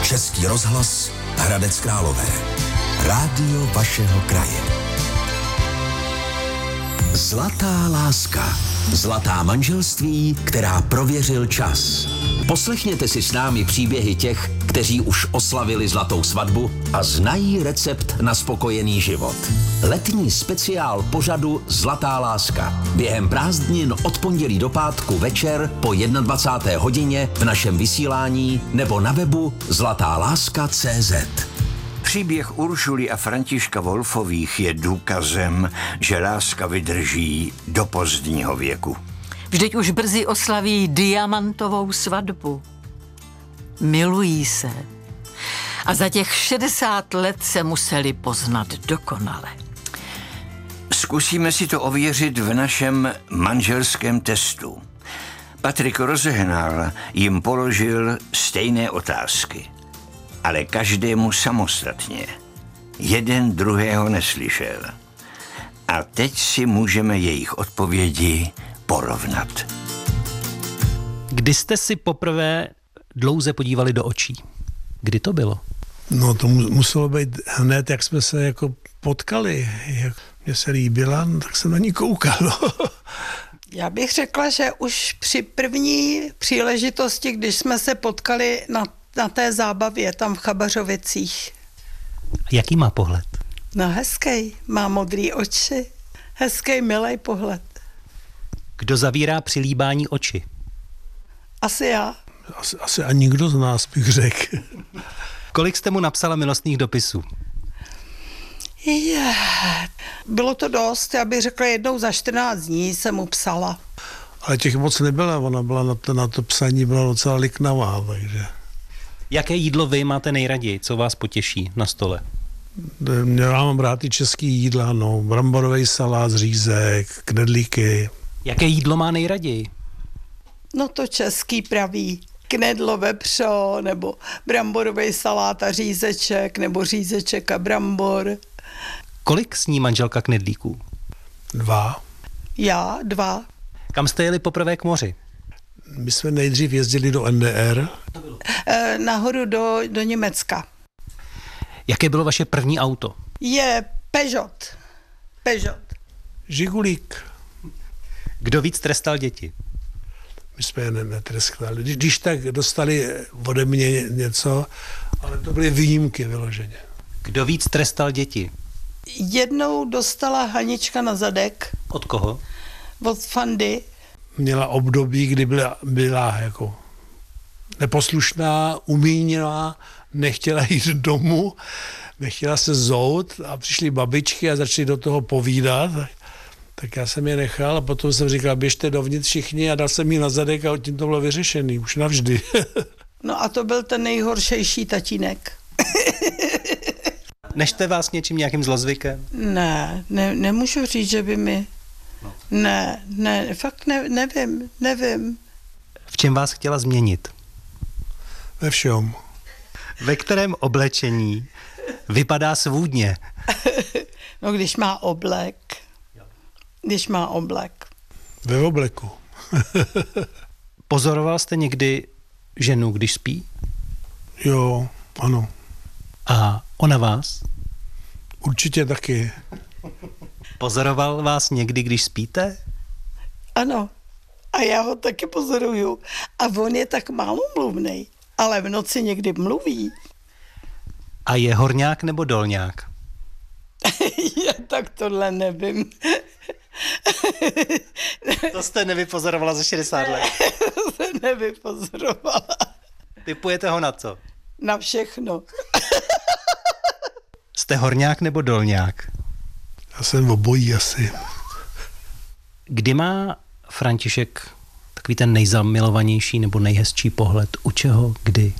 Český rozhlas Hradec Králové. Rádio vašeho kraje. Zlatá láska. Zlatá manželství, která prověřil čas. Poslechněte si s námi příběhy těch, kteří už oslavili zlatou svatbu a znají recept na spokojený život. Letní speciál pořadu Zlatá láska. Během prázdnin od pondělí do pátku večer po 21. hodině v našem vysílání nebo na webu zlatáláska.cz. Příběh Uršuly a Františka Wolfových je důkazem, že láska vydrží do pozdního věku. Vždyť už brzy oslaví diamantovou svatbu. Milují se. A za těch 60 let se museli poznat dokonale. Zkusíme si to ověřit v našem manželském testu. Patrik Rozehnal jim položil stejné otázky, ale každému samostatně. Jeden druhého neslyšel. A teď si můžeme jejich odpovědi porovnat. Kdy jste si poprvé dlouze podívali do očí? Kdy to bylo? No to muselo být hned, jak jsme se jako potkali. Jak mě se líbila, no, tak jsem na ní koukal. No. Já bych řekla, že už při první příležitosti, když jsme se potkali na té zábavě tam v Chabařovicích. Jaký má pohled? No hezký, má modrý oči. Hezký, milej pohled. Kdo zavírá při líbání oči? Asi já. Asi ani nikdo z nás, bych řekl. Kolik jste mu napsala milostných dopisů? Bylo to dost, já bych řekla jednou za 14 dní jsem mu psala. Ale těch moc nebyla, ona byla na to psaní byla docela liknavá, takže... Jaké jídlo vy máte nejraději? Co vás potěší na stole? Já mám rád i český jídla, no, bramborový salát, řízek, knedlíky. Jaké jídlo má nejraději? No to český praví. Knedlo vepřo, nebo bramborový salát a řízeček, nebo řízeček a brambor. Kolik sní manželka knedlíků? 2. Já 2. Kam jste jeli poprvé k moři? My jsme nejdřív jezdili do NDR. Nahoru do Německa. Jaké bylo vaše první auto? Je Peugeot. Žigulík. Kdo víc trestal děti? My jsme je netreskali. Když tak dostali ode mě něco, ale to byly výjimky vyloženě. Kdo víc trestal děti? Jednou dostala Hanička na zadek. Od koho? Od Fandy. Měla období, kdy byla jako neposlušná, umíněná, nechtěla jít domů, nechtěla se zout a přišly babičky a začaly do toho povídat. Tak já jsem je nechal a potom jsem říkal, běžte dovnitř všichni a dal jsem jí na zadek a tím to bylo vyřešený, už navždy. No a to byl ten nejhoršejší tatínek. Nešte vás něčím nějakým zlozvykem? Ne, nemůžu říct, že by mi... Ne, fakt nevím. V čem vás chtěla změnit? Ve všem. Ve kterém oblečení vypadá svůdně? No když má oblek. Ve obleku. Pozoroval jste někdy ženu, když spí? Jo, ano. A ona vás? Určitě taky. Pozoroval vás někdy, když spíte? Ano. A já ho taky pozoruju. A on je tak málo mluvnej, ale v noci někdy mluví. A je horňák nebo dolňák? Tak tohle nevím. To jste nevypozorovala za 60 let. To se nevypozorovala. Typujete ho na co? Na všechno. Jste horňák nebo dolňák? Já jsem obojí asi. Kdy má František takový ten nejzamilovanější nebo nejhezčí pohled? U čeho? Kdy?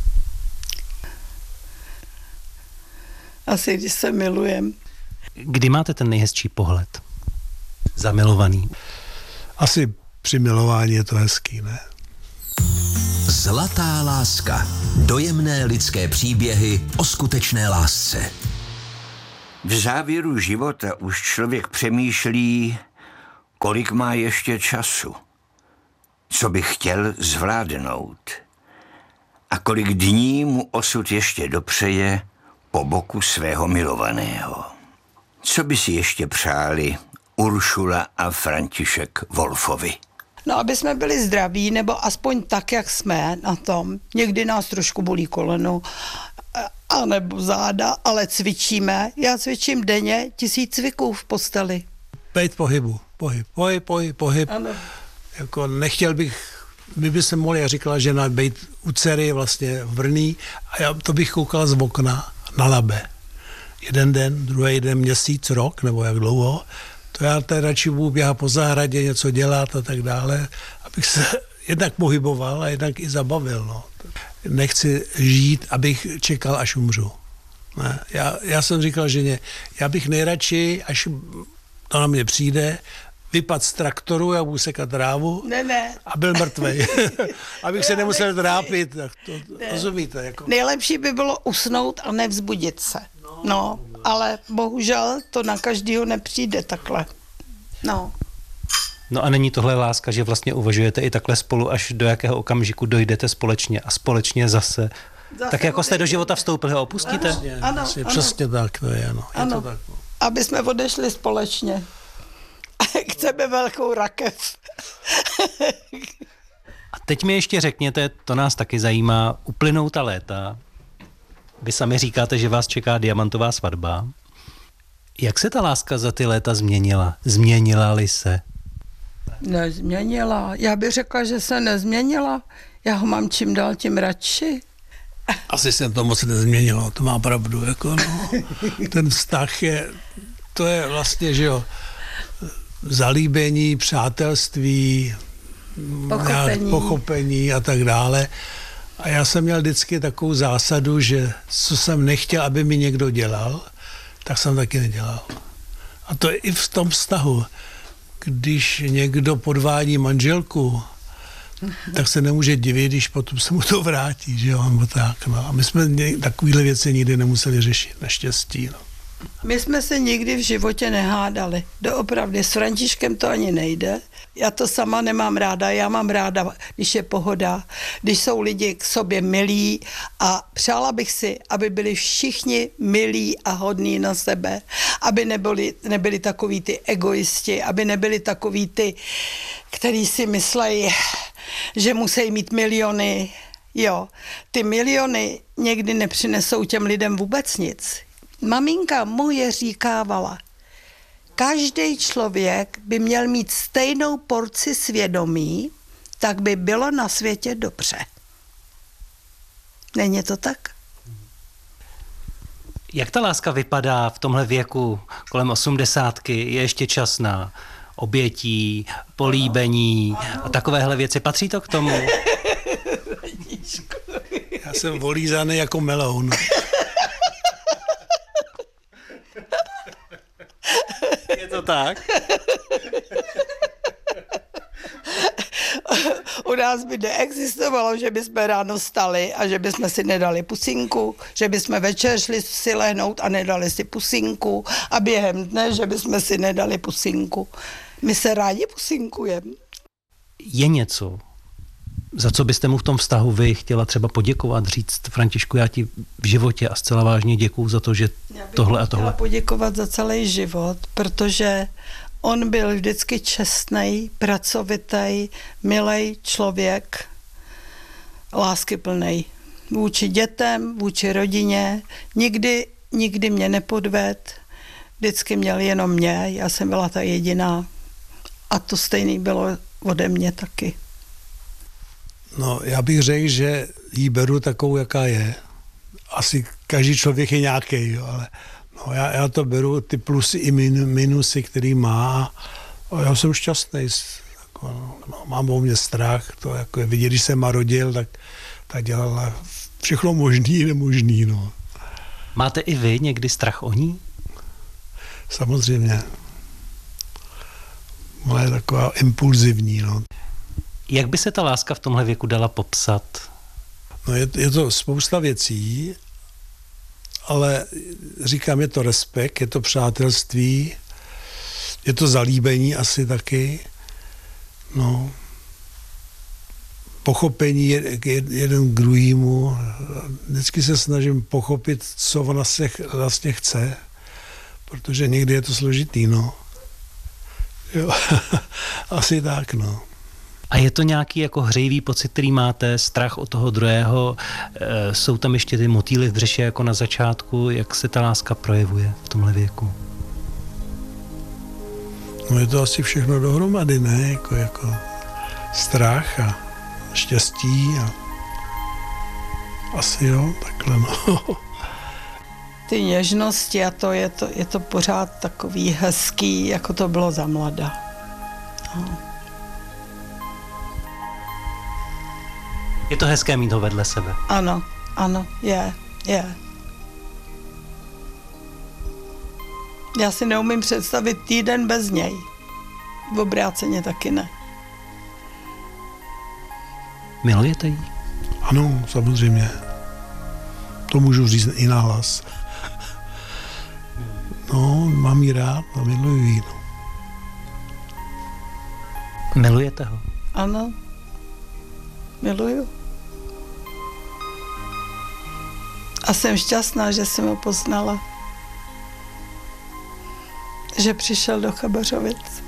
Asi když se milujem. Kdy máte ten nejhezčí pohled? Zamilovaný. Asi při milování je to hezký, ne? Zlatá láska. Dojemné lidské příběhy o skutečné lásce. V závěru života už člověk přemýšlí, kolik má ještě času, co by chtěl zvládnout. a kolik dní mu osud ještě dopřeje po boku svého milovaného. Co by si ještě přáli Uršula a František Wolfovi? No, aby jsme byli zdraví, nebo aspoň tak, jak jsme na tom. Někdy nás trošku bolí koleno, a nebo záda, ale cvičíme. Já cvičím denně 1000 cviků v posteli. Bejt pohybu. Pohyb. Ano. Jako nechtěl bych, my by se mohli, já říkala žena, bejt u dcery vlastně v Brný a já to bych koukal z okna na Labe. Jeden den, druhý den, měsíc, rok, nebo jak dlouho. To já tady radši budu běhat po zahradě, něco dělat a tak dále, abych se jednak pohyboval a jednak i zabavil. No. Nechci žít, abych čekal, až umřu. Ne. Já jsem říkal ženě, já bych nejradši, až to na mě přijde, vypad z traktoru, já budu sekat trávu a byl mrtvej. Abych se nemusel trápit. Tak to rozumíte? Jako. Nejlepší by bylo usnout a nevzbudit se. No, ale bohužel to na každýho nepřijde takhle. No. No a není tohle láska, že vlastně uvažujete i takhle spolu, až do jakého okamžiku dojdete společně a společně zase tak jako jste do života vstoupili a opustíte? Ano. Přesně tak to je, no. Je to tak, no. Aby jsme odešli společně. Chceme velkou rakev. A teď mi ještě řekněte, to nás taky zajímá, uplynou ta léta. Vy sami říkáte, že vás čeká diamantová svatba. Jak se ta láska za ty léta změnila? Změnila-li se? Nezměnila. Já bych řekla, že se nezměnila. Já ho mám čím dál tím radši. Asi jsem to moc nezměnilo, to má pravdu. Jako, no. Ten vztah to je vlastně, že jo, zalíbení, přátelství, pochopení a tak dále. A já jsem měl vždycky takovou zásadu, že co jsem nechtěl, aby mi někdo dělal, tak jsem taky nedělal. A to je i v tom vztahu. Když někdo podvádí manželku, tak se nemůže divit, když potom se mu to vrátí, že jo, nebo tak. No. A my jsme takovýhle věci nikdy nemuseli řešit, naštěstí. No. My jsme se nikdy v životě nehádali. Doopravdy, s Františkem to ani nejde. Já to sama nemám ráda. Já mám ráda, když je pohoda, když jsou lidi k sobě milí a přála bych si, aby byli všichni milí a hodní na sebe, aby nebyli takový ty egoisti, aby nebyli takový ty, který si myslejí, že musí mít miliony. Jo, ty miliony někdy nepřinesou těm lidem vůbec nic. Maminka moje říkávala, každý člověk by měl mít stejnou porci svědomí, tak by bylo na světě dobře. Není to tak? Jak ta láska vypadá v tomhle věku kolem 80? Je ještě čas na obětí, políbení a takovéhle věci. Patří to k tomu? Já jsem volízaný jako meloun. Je to tak? U nás by neexistovalo, že bychom ráno vstali a že bychom si nedali pusinku, že bychom večer šli si lehnout a nedali si pusinku a během dne, že bychom si nedali pusinku. My se rádi pusinkujeme. Je něco, za co byste mu v tom vztahu vy chtěla třeba poděkovat, říct, Františku, já ti v životě a zcela vážně děkuju za to, že tohle a tohle. Já bych chtěla poděkovat za celý život, protože on byl vždycky čestnej, pracovitý, milej člověk, láskyplnej. Vůči dětem, vůči rodině, nikdy mě nepodvedl, vždycky měl jenom mě, já jsem byla ta jediná. A to stejný bylo ode mě taky. No, já bych řekl, že jí beru takovou, jaká je. Asi každý člověk je nějaký, jo, ale no, já to beru, ty plusy i minusy, který má. A já jsem šťastný. Jako, no, mám o mě strach. To jako je vidět, když jsem rodil, tak dělala všechno možný i nemožný. No. Máte i vy někdy strach o ní? Samozřejmě. Ona je taková impulzivní. No. Jak by se ta láska v tomhle věku dala popsat? No je to spousta věcí, ale říkám, je to respekt, je to přátelství, je to zalíbení asi taky. No. pochopení jeden k druhému. Vždycky se snažím pochopit, co ona se vlastně chce, protože někdy je to složitý, no. Jo, asi tak, no. A je to nějaký jako hřejivý pocit, který máte, strach od toho druhého? Jsou tam ještě ty motýly v břiše jako na začátku? Jak se ta láska projevuje v tomhle věku? No je to asi všechno dohromady, ne? Jako strach a štěstí a asi jo, takhle no. Ty něžnosti a je to pořád takový hezký, jako to bylo za mlada. No. Je to hezké mít ho vedle sebe. Ano, je. Já si neumím představit týden bez něj. V obráceně taky ne. Milujete ji? Ano, samozřejmě. To můžu říct i nahlas. No, mám ji rád a miluji ji. No. Milujete ho? Ano, miluju. A jsem šťastná, že jsem ho poznala. Že přišel do Chabařovic.